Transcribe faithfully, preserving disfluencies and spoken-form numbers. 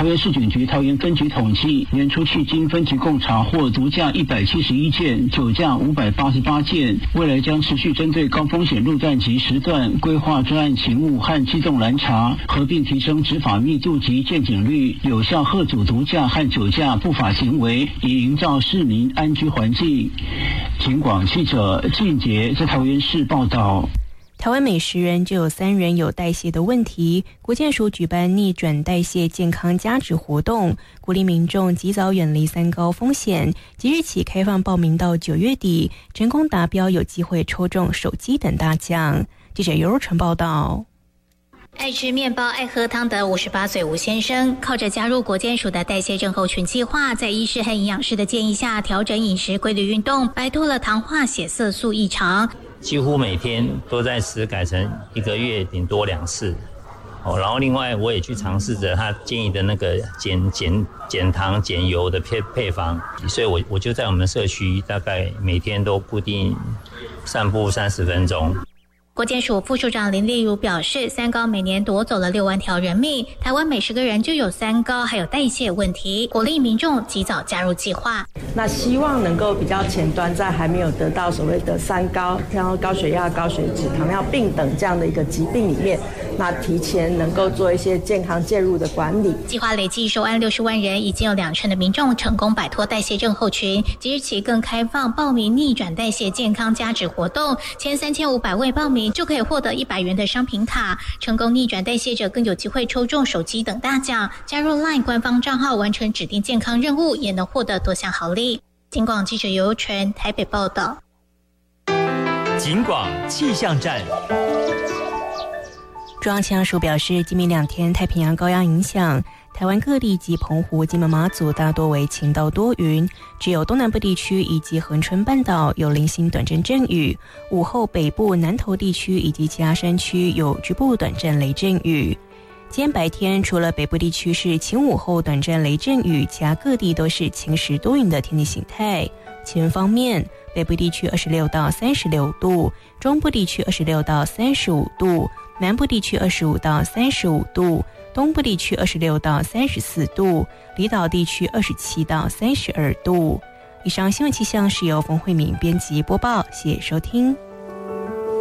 桃园市警局桃园分局统计，年初迄今分局共查获毒驾一百七十一件，酒驾五百八十八件。未来将持续针对高风险路段及时段，规划专案勤务和机动拦查，合并提升执法密度及见警率，有效遏阻毒驾和酒驾不法行为，以营造市民安居环境。警广记者靳杰在桃园市报道。 台湾每十人就有三人有代谢的问题，国健署举办逆转代谢健康加值活动，鼓励民众及早远离三高风险。即日起开放报名到九月底，成功达标有机会抽中手机等大奖。记者尤若纯报道。 爱吃面包、爱喝汤的五十八岁吴先生，靠着加入国健署的代谢症候群计划，在医师和营养师的建议下，调整饮食、规律运动，摆脱了糖化血色素异常。 几乎每天都在吃，改成一个月顶多两次。哦，然后另外我也去尝试着他建议的那个减减减糖减油的配配方，所以我我就在我们社区大概每天都固定散步三十分钟。 国健署副署长林丽如表示，三高每年夺走了六万条人命，台湾每十个人就有三高，还有代谢问题，鼓励民众及早加入计划。 那希望能够比较前端，在还没有得到所谓的三高，然后高血压、高血脂、糖尿病等这样的一个疾病里面，那提前能够做一些健康介入的管理。 计划累计收案六十万人，已经有两成的民众成功摆脱代谢症候群。即日起更开放报名逆转代谢健康加值活动，前三千五百位报名就可以获得一百元的商品卡，成功逆转代谢者更有机会抽中手机等大奖。加入 LINE 官方账号完成指定健康任务，也能获得多项好礼。警广记者尤纯台北报道。 警广气象站。 中央气象署表示，今明两天太平洋高压影响，台湾各地及澎湖、金门、马祖大多为晴到多云，只有东南部地区以及恒春半岛有零星短暂阵雨。午后北部、南投地区以及其他山区有局部短暂雷阵雨。今天白天除了北部地区是晴午后短暂雷阵雨，其他各地都是晴时多云的天气形态。气温方面，北部地区二十六到三十六度，中部地区二十六到三十五度，南部地区二十五到三十五度，东部地区二十六到三十四度，离岛地区二十七到三十二度。以上新闻气象是由冯慧敏编辑播报，谢谢收听。